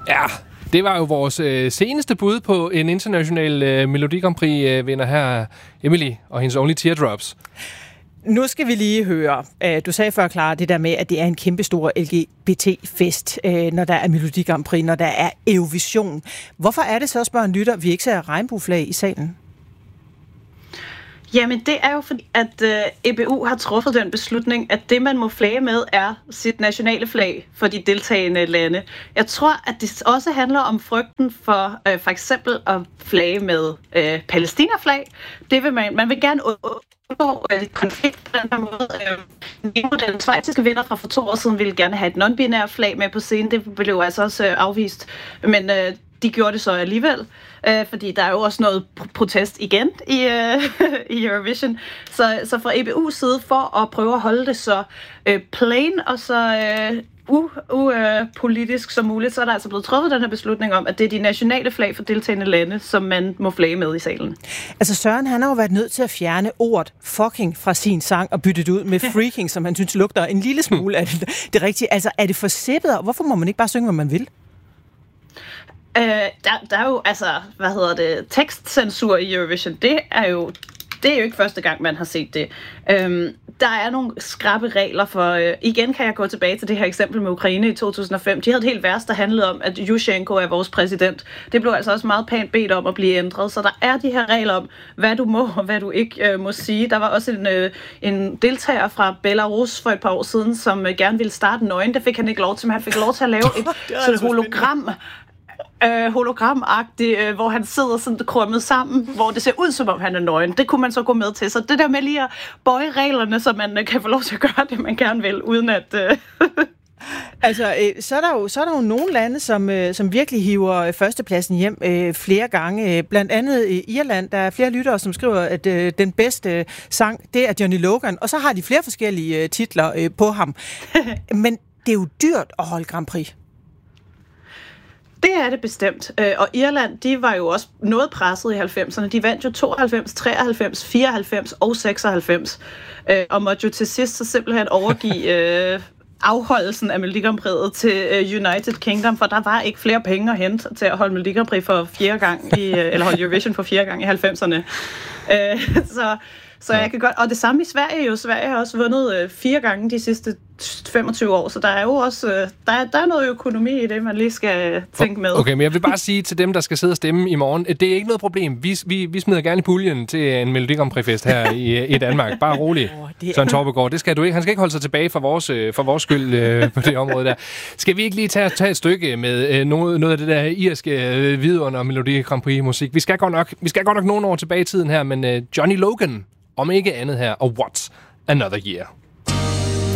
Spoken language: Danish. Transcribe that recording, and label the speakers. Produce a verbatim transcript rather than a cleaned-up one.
Speaker 1: Ja, det var jo vores øh, seneste bud på en international øh, Melodi Grand Prix-vinder øh, her, Emily, og hendes Only Teardrops.
Speaker 2: Nu skal vi lige høre, du sagde før, Clara, det der med, at det er en kæmpestor L G B T-fest, når der er Melodi Grand Prix, når der er Eurovision. Hvorfor er det så, spørger en lytter, vi ikke ser regnbueflag i salen?
Speaker 3: Jamen, det er jo fordi, at øh, E B U har truffet den beslutning, at det, man må flage med, er sit nationale flag for de deltagende lande. Jeg tror, at det også handler om frygten for øh, for eksempel at flage med øh, Palæstina-flag. Det vil man, man vil gerne undgå øh, konflikt på den her måde. Øh, den schweiziske vinder fra for to år siden ville gerne have et non-binært flag med på scenen. Det blev jo altså også øh, afvist. Men øh, de gjorde det så alligevel, øh, fordi der er jo også noget protest igen i, øh, i Eurovision. Så, så fra E B U's side, for at prøve at holde det så øh, plain og så øh, upolitisk uh, uh, som muligt, så er der altså blevet truffet den her beslutning om, at det er de nationale flag for deltagende lande, som man må flage med i salen.
Speaker 2: Altså Søren, han har jo været nødt til at fjerne ordet fucking fra sin sang og bytte det ud med freaking, som han synes lugter en lille smule af det, det rigtige. Altså er det for sippet, og hvorfor må man ikke bare synge, hvad man vil?
Speaker 3: Uh, der, der er jo, altså, hvad hedder det, tekstcensur i Eurovision, det er jo Det er jo ikke første gang, man har set det. Øhm, der er nogle skrappe regler for... Øh, igen kan jeg gå tilbage til det her eksempel med Ukraine i to tusind og fem. De havde et helt værst, der handlede om, at Yushchenko er vores præsident. Det blev altså også meget pænt bedt om at blive ændret. Så der er de her regler om, hvad du må og hvad du ikke øh, må sige. Der var også en, øh, en deltager fra Belarus for et par år siden, som øh, gerne ville starte nøgen. Det fik han ikke lov til, men han fik lov til at lave et sådan hologram... Øh, hologramagtigt, øh, hvor han sidder sådan krummet sammen, hvor det ser ud som om han er nøgen. Det kunne man så gå med til. Så det der med lige at bøje reglerne, så man øh, kan få lov til at gøre det, man gerne vil, uden at... Øh...
Speaker 2: altså, øh, så, er der jo, så er der jo nogle lande, som, øh, som virkelig hiver førstepladsen hjem øh, flere gange. Blandt andet i Irland, der er flere lyttere, som skriver, at øh, den bedste sang, det er Johnny Logan. Og så har de flere forskellige øh, titler øh, på ham. Men det er jo dyrt at holde Grand Prix.
Speaker 3: Det er det bestemt. Og Irland, de var jo også noget presset i halvfemserne. De vandt jo tooghalvfems, treoghalvfems, fireoghalvfems og seksoghalvfems. Og måtte jo til sidst så simpelthen overgive øh, afholdelsen af Melodi Grand Prix'et til United Kingdom, for der var ikke flere penge at hente til at holde Melodi Grand Prix for fjerde gang, i, eller holde Eurovision for fjerde gang i halvfemserne. Så... Så jeg kan godt, og det samme i Sverige jo. Sverige har også vundet øh, fire gange de sidste femogtyve år, så der er jo også øh, der, er, der er noget økonomi i det, man lige skal tænke med.
Speaker 1: Okay, men jeg vil bare sige til dem, der skal sidde og stemme i morgen, det er ikke noget problem. Vi, vi, vi smider gerne i puljen til en Melodi Grand Prix-fest her i, i Danmark. Bare rolig, Søren Torpegaard. Det skal du ikke. Han skal ikke holde sig tilbage for vores, for vores skyld øh, på det område der. Skal vi ikke lige tage, tage et stykke med øh, noget, noget af det der irske øh, vidunder Melodi Grand Prix-musik? Vi skal godt nok, vi skal godt nok nogle år tilbage i tiden her, men øh, Johnny Logan, om ikke andet her, og What's Another Year?